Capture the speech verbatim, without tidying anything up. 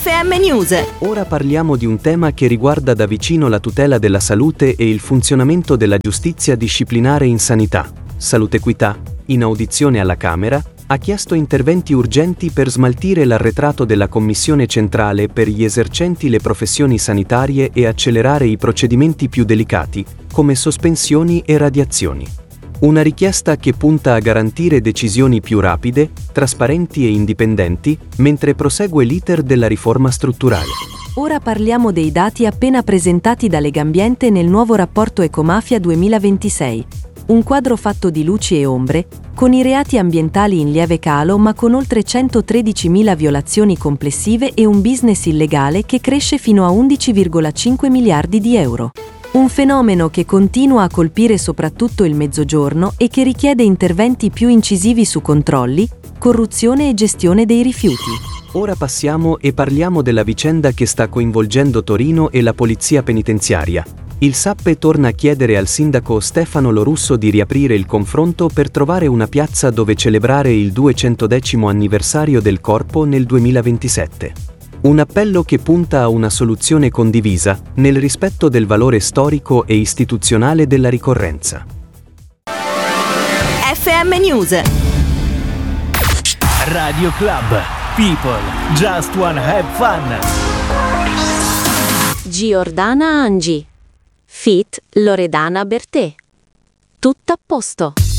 F M News. Ora parliamo di un tema che riguarda da vicino la tutela della salute e il funzionamento della giustizia disciplinare in sanità. Salute Equità, in audizione alla Camera, ha chiesto interventi urgenti per smaltire l'arretrato della Commissione centrale per gli esercenti le professioni sanitarie e accelerare i procedimenti più delicati, come sospensioni e radiazioni. Una richiesta che punta a garantire decisioni più rapide, trasparenti e indipendenti, mentre prosegue l'iter della riforma strutturale. Ora parliamo dei dati appena presentati da Legambiente nel nuovo rapporto Ecomafia duemilaventisei. Un quadro fatto di luci e ombre, con i reati ambientali in lieve calo ma con oltre centotredicimila violazioni complessive e un business illegale che cresce fino a undici virgola cinque miliardi di euro. Un fenomeno che continua a colpire soprattutto il Mezzogiorno e che richiede interventi più incisivi su controlli, corruzione e gestione dei rifiuti. Ora passiamo e parliamo della vicenda che sta coinvolgendo Torino e la polizia penitenziaria. Il Sappe torna a chiedere al sindaco Stefano Lorusso di riaprire il confronto per trovare una piazza dove celebrare il duecentodecimo anniversario del corpo nel duemilaventisette. Un appello che punta a una soluzione condivisa, nel rispetto del valore storico e istituzionale della ricorrenza. F M News. Radio Club. People just wanna have fun. Giordana Angi. Fit Loredana Bertè. Tutto a posto.